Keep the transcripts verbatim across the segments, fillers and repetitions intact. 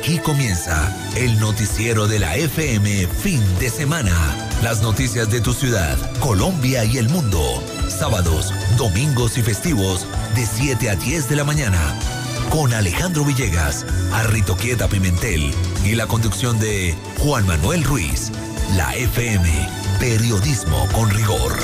Aquí comienza el noticiero de la F M fin de semana. Las noticias de tu ciudad, Colombia y el mundo. Sábados, domingos y festivos de siete a diez de la mañana. Con Alejandro Villegas, Arrito Quieta Pimentel y la conducción de Juan Manuel Ruiz. La F M, periodismo con rigor.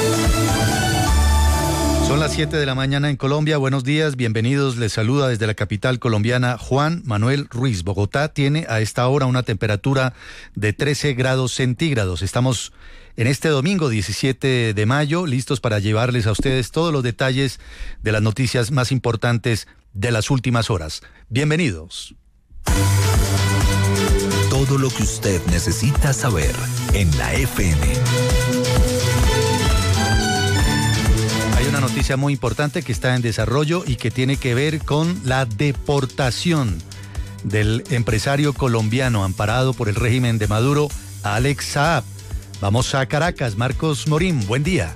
Son las siete de la mañana en Colombia. Buenos días, bienvenidos. Les saluda desde la capital colombiana Juan Manuel Ruiz. Bogotá tiene a esta hora una temperatura de trece grados centígrados. Estamos en este domingo diecisiete de mayo, listos para llevarles a ustedes todos los detalles de las noticias más importantes de las últimas horas. Bienvenidos. Todo lo que usted necesita saber en la F M. Hay una noticia muy importante que está en desarrollo y que tiene que ver con la deportación del empresario colombiano amparado por el régimen de Maduro, Alex Saab. Vamos a Caracas. Marcos Morín, buen día.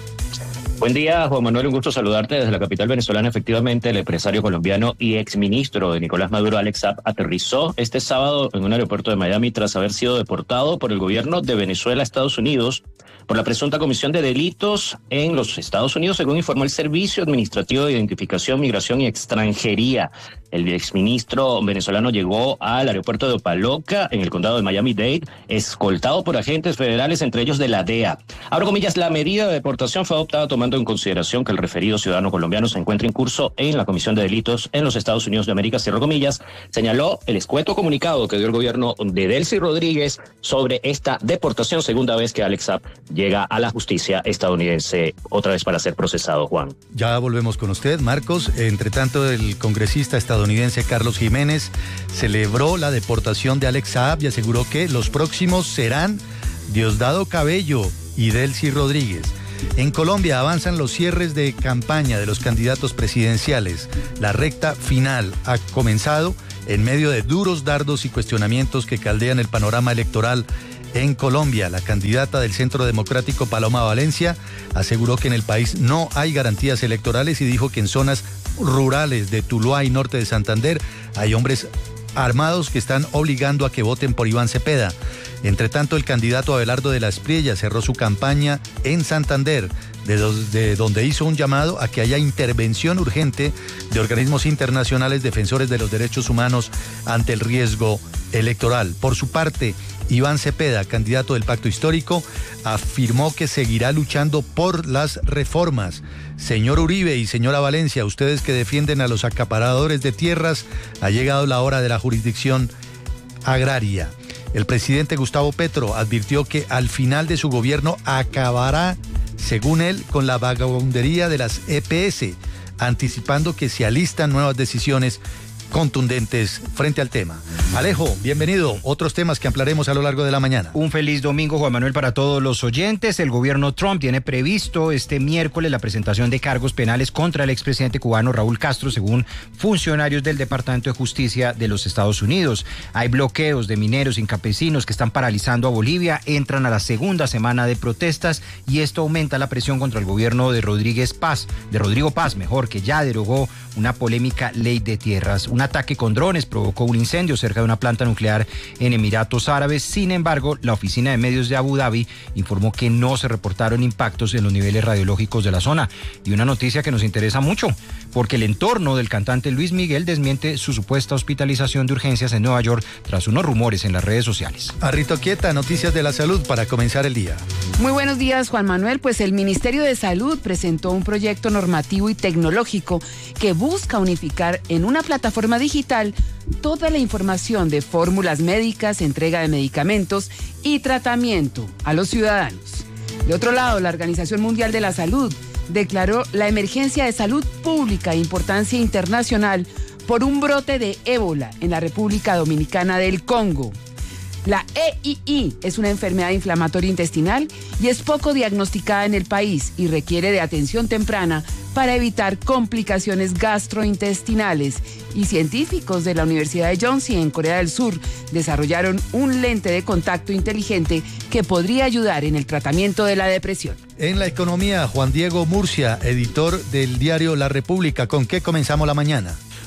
Buen día, Juan Manuel, un gusto saludarte desde la capital venezolana. Efectivamente, el empresario colombiano y exministro de Nicolás Maduro, Alex Saab, aterrizó este sábado en un aeropuerto de Miami tras haber sido deportado por el gobierno de Venezuela a Estados Unidos por la presunta comisión de delitos en los Estados Unidos, según informó el Servicio Administrativo de Identificación, Migración y Extranjería. El exministro venezolano llegó al aeropuerto de Opa-locka, en el condado de Miami-Dade, escoltado por agentes federales, entre ellos de la D E A. Abro comillas, la medida de deportación fue adoptada tomando en consideración que el referido ciudadano colombiano se encuentra en curso en la comisión de delitos en los Estados Unidos de América, cierro comillas, señaló el escueto comunicado que dio el gobierno de Delcy Rodríguez sobre esta deportación, segunda vez que Alex Saab llega a la justicia estadounidense otra vez para ser procesado, Juan. Ya volvemos con usted, Marcos. Entre tanto, el congresista estadounidense Carlos Jiménez celebró la deportación de Alex Saab y aseguró que los próximos serán Diosdado Cabello y Delcy Rodríguez. En Colombia avanzan los cierres de campaña de los candidatos presidenciales. La recta final ha comenzado en medio de duros dardos y cuestionamientos que caldean el panorama electoral en Colombia. La candidata del Centro Democrático, Paloma Valencia, aseguró que en el país no hay garantías electorales y dijo que en zonas rurales de Tuluá y norte de Santander hay hombres armados que están obligando a que voten por Iván Cepeda. Entre tanto, el candidato Abelardo de la Espriella cerró su campaña en Santander, de, dos, de donde hizo un llamado a que haya intervención urgente de organismos internacionales defensores de los derechos humanos ante el riesgo electoral. Por su parte, Iván Cepeda, candidato del Pacto Histórico, afirmó que seguirá luchando por las reformas. Señor Uribe y señora Valencia, ustedes que defienden a los acaparadores de tierras, ha llegado la hora de la jurisdicción agraria. El presidente Gustavo Petro advirtió que al final de su gobierno acabará, según él, con la vagabundería de las E P S, anticipando que se alistan nuevas decisiones contundentes frente al tema. Alejo, bienvenido. Otros temas que ampliaremos a lo largo de la mañana. Un feliz domingo, Juan Manuel, para todos los oyentes. El gobierno Trump tiene previsto este miércoles la presentación de cargos penales contra el expresidente cubano Raúl Castro, según funcionarios del Departamento de Justicia de los Estados Unidos. Hay bloqueos de mineros y campesinos que están paralizando a Bolivia, entran a la segunda semana de protestas y esto aumenta la presión contra el gobierno de Rodríguez Paz, de Rodrigo Paz, mejor, que ya derogó una polémica ley de tierras. Un ataque con drones provocó un incendio cerca de una planta nuclear en Emiratos Árabes. Sin embargo, la oficina de medios de Abu Dhabi informó que no se reportaron impactos en los niveles radiológicos de la zona. Y una noticia que nos interesa mucho, porque el entorno del cantante Luis Miguel desmiente su supuesta hospitalización de urgencias en Nueva York tras unos rumores en las redes sociales. Arrito Quieta, noticias de la salud para comenzar el día. Muy buenos días, Juan Manuel. Pues el Ministerio de Salud presentó un proyecto normativo y tecnológico que busca unificar en una plataforma digital toda la información de fórmulas médicas, entrega de medicamentos y tratamiento a los ciudadanos. De otro lado, la Organización Mundial de la Salud declaró la emergencia de salud pública de importancia internacional por un brote de ébola en la República Dominicana del Congo. La E I I es una enfermedad inflamatoria intestinal y es poco diagnosticada en el país y requiere de atención temprana para evitar complicaciones gastrointestinales. Y científicos de la Universidad de Yonsei en Corea del Sur desarrollaron un lente de contacto inteligente que podría ayudar en el tratamiento de la depresión. En la economía, Juan Diego Murcia, editor del diario La República. ¿Con qué comenzamos la mañana?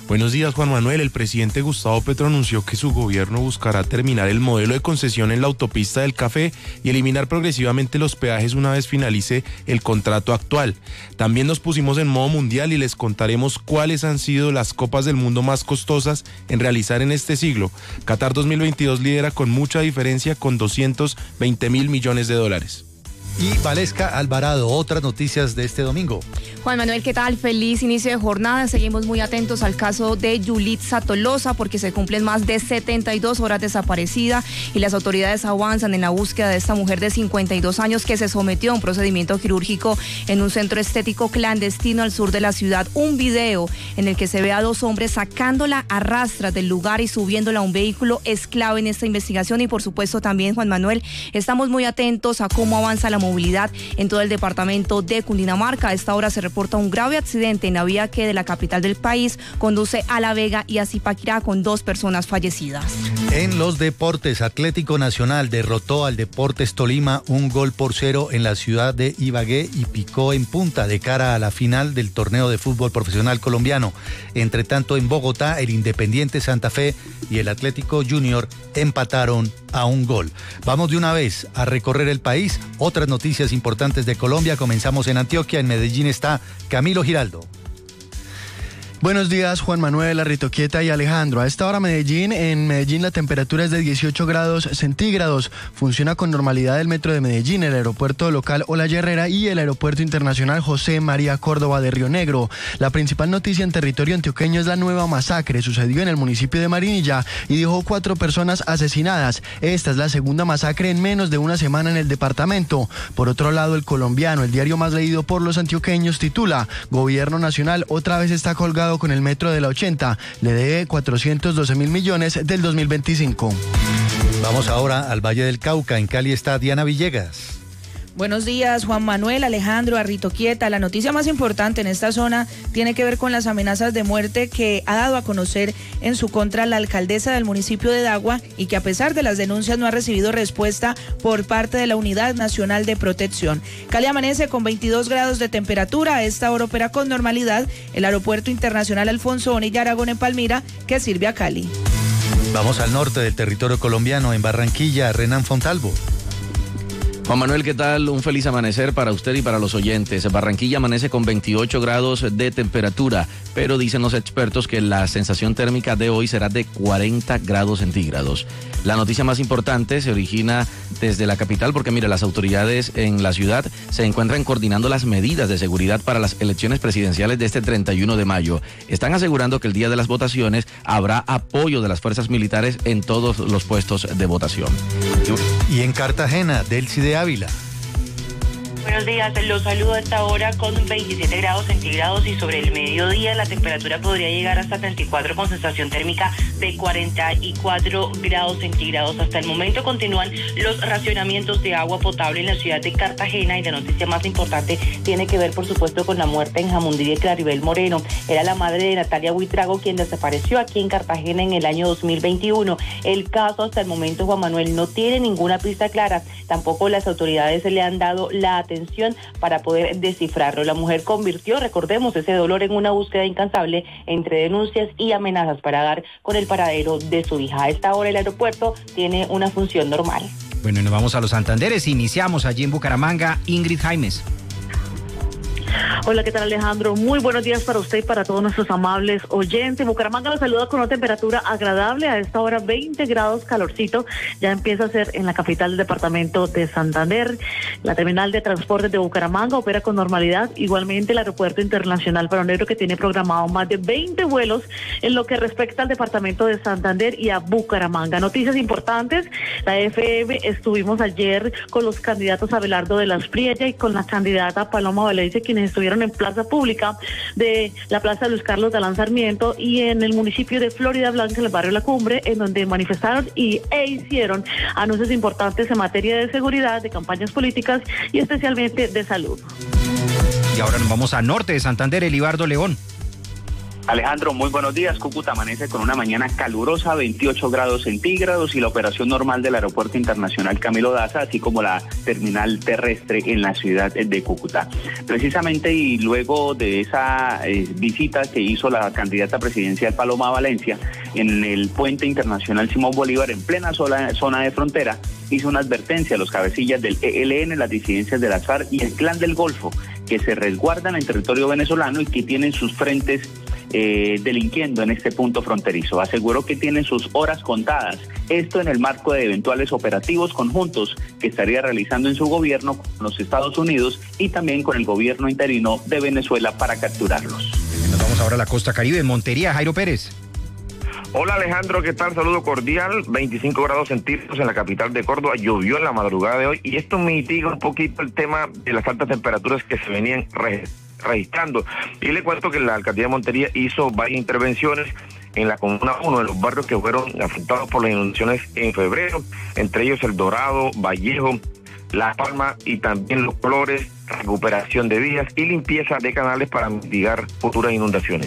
Buenos días, Juan Manuel. El presidente Gustavo Petro anunció que su gobierno buscará terminar el modelo de concesión en la autopista del Café y eliminar progresivamente los peajes una vez finalice el contrato actual. También nos pusimos en modo mundial y les contaremos cuáles han sido las copas del mundo más costosas en realizar en este siglo. Qatar dos mil veintidós lidera con mucha diferencia con doscientos veinte mil millones de dólares. Y Valesca Alvarado, otras noticias de este domingo. Juan Manuel, ¿qué tal? Feliz inicio de jornada. Seguimos muy atentos al caso de Yulitza Tolosa porque se cumplen más de setenta y dos horas desaparecida y las autoridades avanzan en la búsqueda de esta mujer de cincuenta y dos años que se sometió a un procedimiento quirúrgico en un centro estético clandestino al sur de la ciudad. Un video en el que se ve a dos hombres sacándola a rastras del lugar y subiéndola a un vehículo es clave en esta investigación y por supuesto también, Juan Manuel, estamos muy atentos a cómo avanza la movilidad en todo el departamento de Cundinamarca. A esta hora se reporta un grave accidente en la vía que de la capital del país conduce a La Vega y a Zipaquirá con dos personas fallecidas. En los deportes, Atlético Nacional derrotó al Deportes Tolima un gol por cero en la ciudad de Ibagué y picó en punta de cara a la final del torneo de fútbol profesional colombiano. Entre tanto, en Bogotá, el Independiente Santa Fe y el Atlético Junior empataron a un gol. Vamos de una vez a recorrer el país. Otras noticias importantes de Colombia. Comenzamos en Antioquia. En Medellín está Camilo Giraldo. Buenos días, Juan Manuel, Arritoquieta y Alejandro. A esta hora Medellín, en Medellín la temperatura es de dieciocho grados centígrados. Funciona con normalidad el metro de Medellín, el aeropuerto local Olaya Herrera y el aeropuerto internacional José María Córdoba de Río Negro. La principal noticia en territorio antioqueño es la nueva masacre. Sucedió en el municipio de Marinilla y dejó cuatro personas asesinadas. Esta es la segunda masacre en menos de una semana en el departamento. Por otro lado, El Colombiano, el diario más leído por los antioqueños, titula: Gobierno Nacional otra vez está colgado con el metro de la ochenta, le debe cuatrocientos doce mil millones del dos mil veinticinco. Vamos ahora al Valle del Cauca. En Cali está Diana Villegas. Buenos días, Juan Manuel, Alejandro, Arritoquieta. La noticia más importante en esta zona tiene que ver con las amenazas de muerte que ha dado a conocer en su contra la alcaldesa del municipio de Dagua y que a pesar de las denuncias no ha recibido respuesta por parte de la Unidad Nacional de Protección. Cali amanece con veintidós grados de temperatura. A esta hora opera con normalidad el Aeropuerto Internacional Alfonso Bonilla Aragón en Palmira, que sirve a Cali. Vamos al norte del territorio colombiano, en Barranquilla, Renan Fontalvo. Juan Manuel, ¿qué tal? Un feliz amanecer para usted y para los oyentes. Barranquilla amanece con veintiocho grados de temperatura, pero dicen los expertos que la sensación térmica de hoy será de cuarenta grados centígrados. La noticia más importante se origina desde la capital porque, mire, las autoridades en la ciudad se encuentran coordinando las medidas de seguridad para las elecciones presidenciales de este treinta y uno de mayo. Están asegurando que el día de las votaciones habrá apoyo de las fuerzas militares en todos los puestos de votación. Y en Cartagena, Delcy de Ávila. Buenos días, los saludo a esta hora con veintisiete grados centígrados y sobre el mediodía la temperatura podría llegar hasta treinta y cuatro con sensación térmica de cuarenta y cuatro grados centígrados. Hasta el momento continúan los racionamientos de agua potable en la ciudad de Cartagena y la noticia más importante tiene que ver por supuesto con la muerte en Jamundí de Claribel Moreno. Era la madre de Natalia Buitrago quien desapareció aquí en Cartagena en el año dos mil veintiuno. El caso hasta el momento, Juan Manuel, no tiene ninguna pista clara. Tampoco las autoridades le han dado la atención para poder descifrarlo. La mujer convirtió, recordemos, ese dolor en una búsqueda incansable entre denuncias y amenazas para dar con el paradero de su hija. A esta hora el aeropuerto tiene una función normal. Bueno, y nos vamos a los Santanderes. Iniciamos allí en Bucaramanga. Ingrid Jaimes. Hola, ¿qué tal, Alejandro? Muy buenos días para usted y para todos nuestros amables oyentes. Bucaramanga los saluda con una temperatura agradable. A esta hora veinte grados, calorcito. Ya empieza a ser en la capital del departamento de Santander. La terminal de transportes de Bucaramanga opera con normalidad. Igualmente el aeropuerto internacional Baronero, que tiene programado más de veinte vuelos en lo que respecta al departamento de Santander y a Bucaramanga. Noticias importantes. La F M estuvimos ayer con los candidatos Abelardo de las Priella y con la candidata Paloma Valencia, quienes estuvieron en plaza pública de la plaza Luis Carlos Dalán Sarmiento y en el municipio de Florida Blanca, en el barrio La Cumbre, en donde manifestaron y e hicieron anuncios importantes en materia de seguridad, de campañas políticas y especialmente de salud. Y ahora nos vamos a norte de Santander, Elibardo León. Alejandro, muy buenos días. Cúcuta amanece con una mañana calurosa, veintiocho grados centígrados, y la operación normal del Aeropuerto Internacional Camilo Daza, así como la terminal terrestre en la ciudad de Cúcuta. Precisamente, y luego de esa eh, visita que hizo la candidata presidencial Paloma Valencia en el puente internacional Simón Bolívar, en plena zona, zona de frontera, hizo una advertencia a los cabecillas del E L N, las disidencias de las FARC y el Clan del Golfo, que se resguardan en territorio venezolano y que tienen sus frentes Eh, delinquiendo en este punto fronterizo. Aseguró que tienen sus horas contadas, esto en el marco de eventuales operativos conjuntos que estaría realizando en su gobierno con los Estados Unidos y también con el gobierno interino de Venezuela para capturarlos. Nos vamos ahora a la costa Caribe, en Montería, Jairo Pérez. Hola Alejandro, ¿qué tal? Saludo cordial, veinticinco grados centígrados en la capital de Córdoba, llovió en la madrugada de hoy y esto mitiga un poquito el tema de las altas temperaturas que se venían registrando. registrando. Y le cuento que la alcaldía de Montería hizo varias intervenciones en la comuna uno, en los barrios que fueron afectados por las inundaciones en febrero, entre ellos El Dorado, Vallejo, La Palma y también Los Flores, recuperación de vías y limpieza de canales para mitigar futuras inundaciones.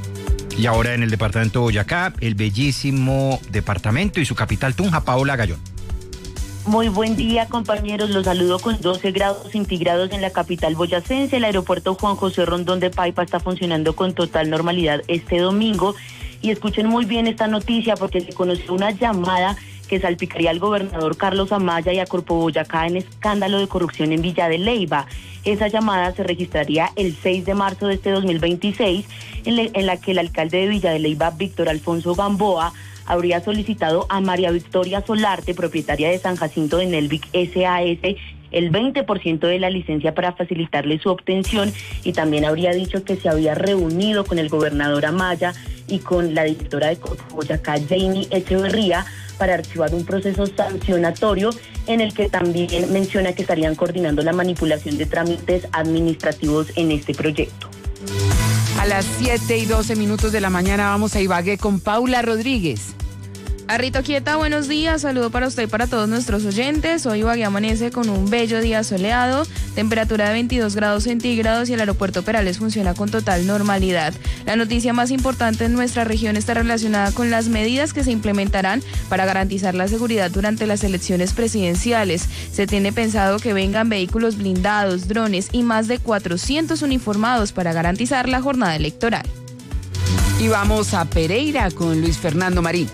Y ahora en el departamento de Boyacá, el bellísimo departamento y su capital Tunja, Paola Gallón. Muy buen día, compañeros. Los saludo con doce grados centígrados en la capital boyacense. El aeropuerto Juan José Rondón de Paipa está funcionando con total normalidad este domingo. Y escuchen muy bien esta noticia porque se conoció una llamada que salpicaría al gobernador Carlos Amaya y a Corpo Boyacá en escándalo de corrupción en Villa de Leyva. Esa llamada se registraría el seis de marzo de este dos mil veintiséis, en, le, en la que el alcalde de Villa de Leyva, Víctor Alfonso Gamboa, habría solicitado a María Victoria Solarte, propietaria de San Jacinto de Nelvic S A S, el veinte por ciento de la licencia para facilitarle su obtención, y también habría dicho que se había reunido con el gobernador Amaya y con la directora de Boyacá, Jamie Echeverría, para archivar un proceso sancionatorio en el que también menciona que estarían coordinando la manipulación de trámites administrativos en este proyecto. A las siete y doce minutos de la mañana vamos a Ibagué con Paula Rodríguez. Arrito Quieta, buenos días, saludo para usted y para todos nuestros oyentes. Hoy Ibagué amanece con un bello día soleado, temperatura de veintidós grados centígrados y el aeropuerto Perales funciona con total normalidad. La noticia más importante en nuestra región está relacionada con las medidas que se implementarán para garantizar la seguridad durante las elecciones presidenciales. Se tiene pensado que vengan vehículos blindados, drones y más de cuatrocientos uniformados para garantizar la jornada electoral. Y vamos a Pereira con Luis Fernando Marín.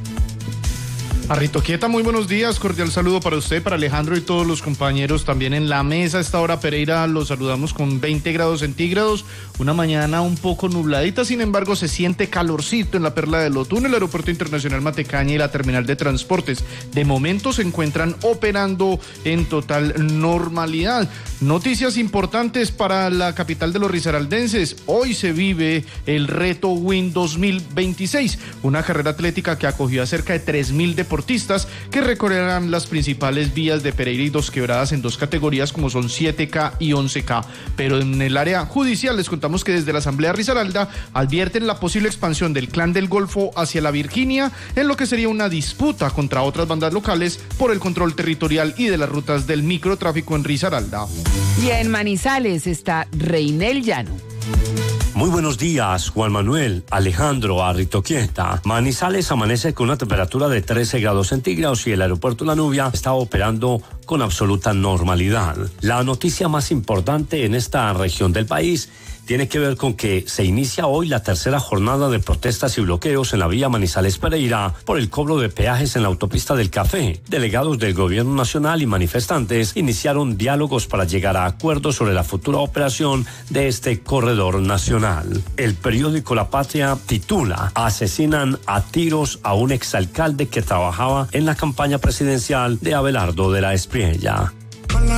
Arrito Quieta, muy buenos días, cordial saludo para usted, para Alejandro y todos los compañeros también en la mesa. A esta hora Pereira los saludamos con veinte grados centígrados, una mañana un poco nubladita, sin embargo se siente calorcito en la Perla del Otún, el Aeropuerto Internacional Matecaña y la Terminal de Transportes. De momento se encuentran operando en total normalidad. Noticias importantes para la capital de los risaraldenses. Hoy se vive el Reto Win dos mil veintiséis, una carrera atlética que acogió a cerca de tres mil deportistas que recorrerán las principales vías de Pereira y Dos Quebradas en dos categorías como son siete K y once K. Pero en el área judicial les contamos que desde la Asamblea Risaralda advierten la posible expansión del Clan del Golfo hacia la Virginia, en lo que sería una disputa contra otras bandas locales por el control territorial y de las rutas del microtráfico en Risaralda. Y en Manizales está Reinel Llano. Muy buenos días, Juan Manuel, Alejandro, Arrito Quieta. Manizales amanece con una temperatura de trece grados centígrados y el aeropuerto La Nubia está operando con absoluta normalidad. La noticia más importante en esta región del país tiene que ver con que se inicia hoy la tercera jornada de protestas y bloqueos en la vía Manizales-Pereira por el cobro de peajes en la autopista del Café. Delegados del gobierno nacional y manifestantes iniciaron diálogos para llegar a acuerdos sobre la futura operación de este corredor nacional. El periódico La Patria titula: asesinan a tiros a un exalcalde que trabajaba en la campaña presidencial de Abelardo de la Espriella.